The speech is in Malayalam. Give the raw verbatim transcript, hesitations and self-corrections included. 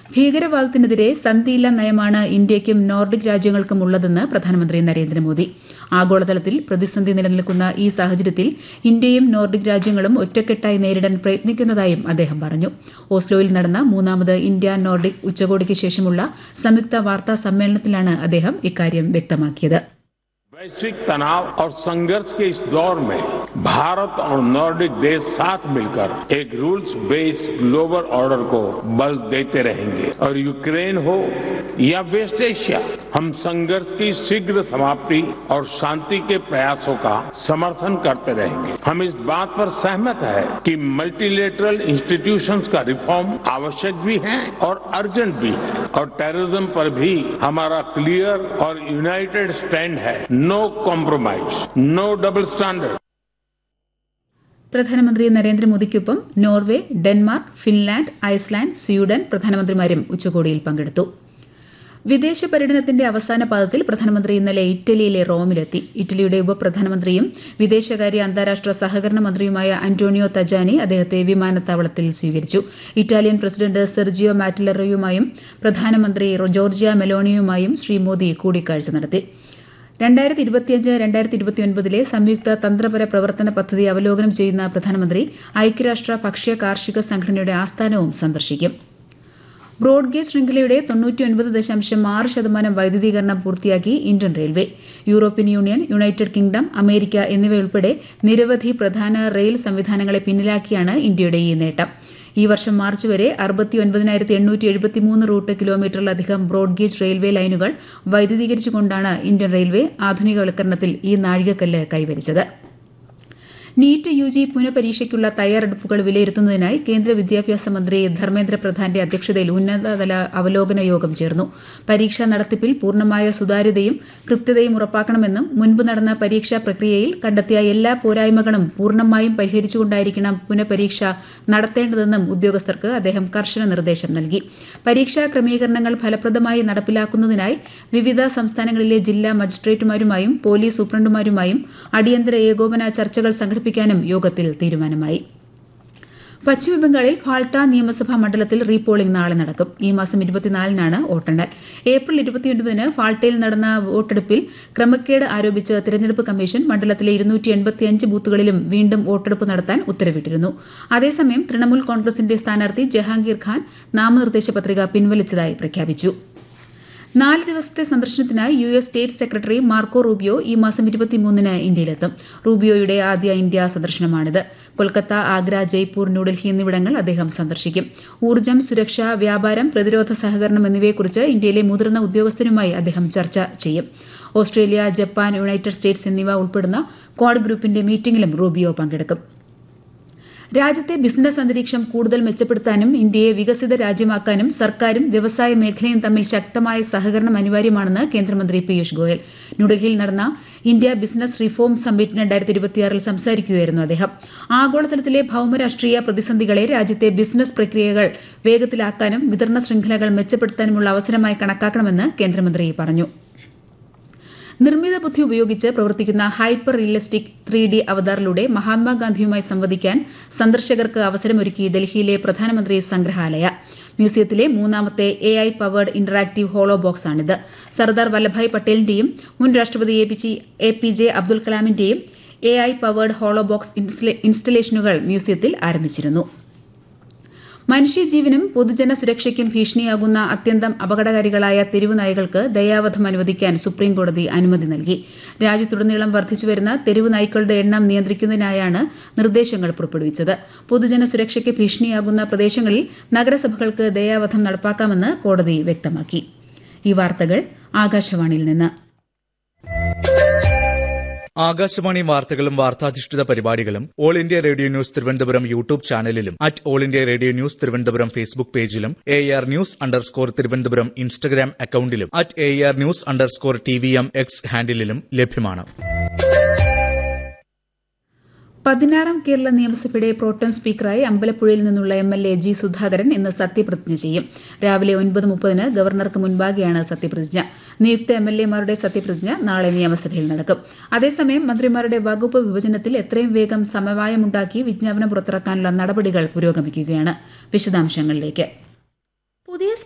ഭീകരവാദത്തിനെതിരെ സന്ധിയില്ലാ നയമാണ് ഇന്ത്യയ്ക്കും നോർഡിക് രാജ്യങ്ങൾക്കും ഉള്ളതെന്ന് പ്രധാനമന്ത്രി നരേന്ദ്രമോദി. ആഗോളതലത്തിൽ പ്രതിസന്ധി നിലനിൽക്കുന്ന ഈ സാഹചര്യത്തിൽ ഇന്ത്യയും നോർഡിക് രാജ്യങ്ങളും ഒറ്റക്കെട്ടായി നേരിടാൻ പ്രയത്നിക്കുന്നതായും അദ്ദേഹം പറഞ്ഞു. ഓസ്ലോയിൽ നടന്ന മൂന്നാമത് ഇന്ത്യ നോർഡിക് ഉച്ചകോടിക്ക് ശേഷമുള്ള സംയുക്ത വാർത്താ സമ്മേളനത്തിലാണ് അദ്ദേഹം ഇക്കാര്യം വ്യക്തമാക്കിയത്. वैश्विक तनाव और संघर्ष के इस दौर में भारत और नॉर्डिक देश साथ मिलकर एक रूल्स बेस्ड ग्लोबल ऑर्डर को बल देते रहेंगे और यूक्रेन हो या वेस्ट एशिया, हम संघर्ष की शीघ्र समाप्ति और शांति के प्रयासों का समर्थन करते रहेंगे. हम इस बात पर सहमत है कि मल्टीलेटरल इंस्टीट्यूशंस का रिफॉर्म आवश्यक भी है और अर्जेंट भी है और टेररिज्म पर भी हमारा क्लियर और यूनाइटेड स्टैंड है. No compromise, no double standard. പ്രധാനമന്ത്രി നരേന്ദ്രമോദിക്കൊപ്പം Norway, Denmark, Finland, Iceland, Sweden പ്രധാനമന്ത്രിമാരും ഉച്ചകോടിയിൽ പങ്കെടുത്തു. വിദേശ പര്യടനത്തിന്റെ അവസാന പാദത്തിൽ പ്രധാനമന്ത്രി ഇന്നലെ ഇറ്റലിയിലെ റോമിലെത്തി. ഇറ്റലിയുടെ ഉപപ്രധാനമന്ത്രിയും വിദേശകാര്യ അന്താരാഷ്ട്ര സഹകരണ മന്ത്രിയുമായ അന്റോണിയോ തജാനി അദ്ദേഹത്തെ വിമാനത്താവളത്തിൽ സ്വീകരിച്ചു. ഇറ്റാലിയൻ പ്രസിഡന്റ് സെർജിയോ മാറ്റിലറയുമായും പ്രധാനമന്ത്രി ജോർജിയ മെലോണിയുമായും ശ്രീ മോദി കൂടിക്കാഴ്ച നടത്തി. രണ്ടായിരത്തി ഇരുപത്തിയഞ്ച് രണ്ടായിരത്തി ഇരുപത്തിയൊൻപതിലെ സംയുക്ത തന്ത്രപര പ്രവർത്തന പദ്ധതി അവലോകനം ചെയ്യുന്ന പ്രധാനമന്ത്രി ഐക്യരാഷ്ട്ര ഭക്ഷ്യ കാർഷിക സംഘടനയുടെ ആസ്ഥാനവും സന്ദർശിക്കും. ബ്രോഡ്ഗേജ് ശൃംഖലയുടെ തൊണ്ണൂറ്റിയൊൻപത് ദശാംശം ആറ് ശതമാനം വൈദ്യുതീകരണം പൂർത്തിയാക്കി Indian railway. European union, United kingdom, America എന്നിവയുൾപ്പെടെ നിരവധി പ്രധാന റെയിൽ സംവിധാനങ്ങളെ പിന്നിലാക്കിയാണ് ഇന്ത്യയുടെ ഈ നേട്ടം. ഈ വർഷം മാർച്ച് വരെ അറുപത്തിയൊൻപതിനായിരത്തി എണ്ണൂറ്റി എഴുപത്തിമൂന്ന് റൂട്ട് കിലോമീറ്ററിലധികം ബ്രോഡ്ഗേജ് റെയിൽവേ ലൈനുകൾ വൈദ്യുതീകരിച്ചുകൊണ്ടാണ് ഇന്ത്യൻ റെയിൽവേ ആധുനികവൽക്കരണത്തിൽ ഈ നാഴികക്കല്ല് കൈവരിച്ചത്. നീറ്റ് യു ജി പുനഃപരീക്ഷയ്ക്കുള്ള തയ്യാറെടുപ്പുകൾ വിലയിരുത്തുന്നതിനായി കേന്ദ്ര വിദ്യാഭ്യാസ മന്ത്രി ധർമ്മേന്ദ്ര പ്രധാന്റെ അധ്യക്ഷതയിൽ ഉന്നതതല അവലോകന യോഗം ചേർന്നു. പരീക്ഷാ നടത്തിപ്പിൽ പൂർണ്ണമായ സുതാര്യതയും കൃത്യതയും ഉറപ്പാക്കണമെന്നും മുൻപ് നടന്ന പരീക്ഷാ പ്രക്രിയയിൽ കണ്ടെത്തിയ എല്ലാ പോരായ്മകളും പൂർണ്ണമായും പരിഹരിച്ചുകൊണ്ടായിരിക്കണം പുനഃപരീക്ഷ നടത്തേണ്ടതെന്നും ഉദ്യോഗസ്ഥർക്ക് അദ്ദേഹം കർശന നിർദ്ദേശം നൽകി. പരീക്ഷാ ക്രമീകരണങ്ങൾ ഫലപ്രദമായി നടപ്പിലാക്കുന്നതിനായി വിവിധ സംസ്ഥാനങ്ങളിലെ ജില്ലാ മജിസ്ട്രേറ്റുമാരുമായും പോലീസ് സൂപ്രണ്ടുമാരുമായും അടിയന്തര ഏകോപന ചർച്ചകൾ സംഘടിപ്പിക്കും പ്പിക്കാനും യോഗത്തിൽ തീരുമാനമായി. പശ്ചിമബംഗാളിൽ ഫാൾട്ട നിയമസഭാ മണ്ഡലത്തിൽ റീപോളിംഗ് നാളെ നടക്കും. ഈ മാസം ഇരുപത്തിനാലിനാണ് വോട്ടെണ്ണൽ. ഏപ്രിൽ ഇരുപത്തിയൊൻപതിന് ഫാൾട്ടയിൽ നടന്ന വോട്ടെടുപ്പിൽ ക്രമക്കേട് ആരോപിച്ച് തെരഞ്ഞെടുപ്പ് കമ്മീഷൻ മണ്ഡലത്തിലെ ഇരുന്നൂറ്റി എൺപത്തിയഞ്ച് ബൂത്തുകളിലും വീണ്ടും വോട്ടെടുപ്പ് നടത്താൻ ഉത്തരവിട്ടിരുന്നു. അതേസമയം തൃണമൂൽ കോൺഗ്രസിന്റെ സ്ഥാനാർത്ഥി ജഹാംഗീർ ഖാൻ നാമനിർദ്ദേശ പത്രിക പിൻവലിച്ചതായി പ്രഖ്യാപിച്ചു. നാല് ദിവസത്തെ സന്ദർശനത്തിനായി U S state secretary Marco Rubio ഈ മാസം ഇരുപത്തിമൂന്നിന് ഇന്ത്യയിലെത്തും. റൂബിയോയുടെ ആദ്യ ഇന്ത്യ സന്ദർശനമാണിത്. കൊൽക്കത്ത, ആഗ്ര, ജയ്പൂർ, ന്യൂഡൽഹി എന്നിവിടങ്ങൾ അദ്ദേഹം സന്ദർശിക്കും. ഊർജ്ജം, സുരക്ഷ, വ്യാപാരം, പ്രതിരോധ സഹകരണം എന്നിവയെക്കുറിച്ച് ഇന്ത്യയിലെ മുതിർന്ന ഉദ്യോഗസ്ഥരുമായി അദ്ദേഹം ചർച്ച ചെയ്യും. ഓസ്ട്രേലിയ, ജപ്പാൻ, യുണൈറ്റഡ് സ്റ്റേറ്റ്സ് എന്നിവ ഉൾപ്പെടുന്ന ക്വാഡ് ഗ്രൂപ്പിന്റെ മീറ്റിംഗിലും റൂബിയോ പങ്കെടുക്കും. രാജ്യത്തെ ബിസിനസ് അന്തരീക്ഷം കൂടുതൽ മെച്ചപ്പെടുത്താനും ഇന്ത്യയെ വികസിത രാജ്യമാക്കാനും സർക്കാരും വ്യവസായ മേഖലയും തമ്മിൽ ശക്തമായ സഹകരണം അനിവാര്യമാണെന്ന് കേന്ദ്രമന്ത്രി പീയൂഷ് ഗോയൽ. ന്യൂഡൽഹിയിൽ നടന്ന ഇന്ത്യ ബിസിനസ് റിഫോം സമ്മിറ്റ് രണ്ടായിരത്തി ഇരുപത്തിയാറിൽ സംസാരിക്കുകയായിരുന്നു അദ്ദേഹം. ആഗോളതലത്തിലെ ഭൌമരാഷ്ട്രീയ പ്രതിസന്ധികളെ രാജ്യത്തെ ബിസിനസ് പ്രക്രിയകൾ വേഗത്തിലാക്കാനും വിതരണ ശൃംഖലകൾ മെച്ചപ്പെടുത്താനുമുള്ള അവസരമായി കണക്കാക്കണമെന്ന് കേന്ദ്രമന്ത്രി പറഞ്ഞു. നിർമ്മിത ബുദ്ധി ഉപയോഗിച്ച് പ്രവർത്തിക്കുന്ന ഹൈപ്പർ റിയലിസ്റ്റിക് ത്രീ ഡി അവതാറിലൂടെ മഹാത്മാഗാന്ധിയുമായി സംവദിക്കാൻ സന്ദർശകർക്ക് അവസരമൊരുക്കി ഡൽഹിയിലെ പ്രധാനമന്ത്രി സംഗ്രഹാലയ. മ്യൂസിയത്തിലെ മൂന്നാമത്തെ A I powered interactive hollow ബോക്സാണിത്. Sardar Vallabhbhai പട്ടേലിന്റെയും മുൻ രാഷ്ട്രപതി A P J Abdul കലാമിന്റെയും A I powered hollow box ഇൻസ്റ്റലേഷനുകൾ മ്യൂസിയത്തിൽ ആരംഭിച്ചിരുന്നു. മനുഷ്യജീവനും പൊതുജന സുരക്ഷയ്ക്കും ഭീഷണിയാകുന്ന അത്യന്തം അപകടകാരികളായ തെരുവ് നായ്ക്കൾക്ക് ദയാവധം അനുവദിക്കാൻ സുപ്രീംകോടതി അനുമതി നൽകി. രാജ്യത്തുടനീളം വർദ്ധിച്ചുവരുന്ന തെരുവ് നായ്ക്കളുടെ എണ്ണം നിയന്ത്രിക്കുന്നതിനായാണ് നിർദ്ദേശങ്ങൾ പുറപ്പെടുവിച്ചത്. പൊതുജന സുരക്ഷയ്ക്ക് ഭീഷണിയാകുന്ന പ്രദേശങ്ങളിൽ നഗരസഭകൾക്ക് ദയാവധം നടപ്പാക്കാമെന്ന് കോടതി വ്യക്തമാക്കി. ഈ വാർത്തകൾ ആകാശവാണിയിൽ നിന്ന്. ആകാശവാണി വാർത്തകളും വാർത്താധിഷ്ഠിത പരിപാടികളും all India radio news Thiruvananthapuram YouTube ചാനലിലും at all India radio news Thiruvananthapuram Facebook പേജിലും A R news underscore Thiruvananthapuram Instagram അക്കൌണ്ടിലും at A R news underscore T V M X ഹാൻഡിലും ലഭ്യമാണ്. പതിനാറാം കേരള നിയമസഭയുടെ പ്രോട്ടം സ്പീക്കറായി അമ്പലപ്പുഴയിൽ നിന്നുള്ള M L A G Sudhakaran ഇന്ന് സത്യപ്രതിജ്ഞ ചെയ്യും. രാവിലെ ഒൻപത് മുപ്പതിന് ഗവർണർക്ക് മുൻപാകെയാണ് സത്യപ്രതിജ്ഞ. നിയുക്ത എം എൽ എമാരുടെ സത്യപ്രതിജ്ഞ നാളെ നിയമസഭയിൽ നടക്കും. അതേസമയം മന്ത്രിമാരുടെ വകുപ്പ് വിഭജനത്തിൽ എത്രയും വേഗം സമവായമുണ്ടാക്കി വിജ്ഞാപനം പുറത്തിറക്കാനുള്ള നടപടികൾ പുരോഗമിക്കുകയാണ്. വിശദാംശങ്ങളിലേക്ക്.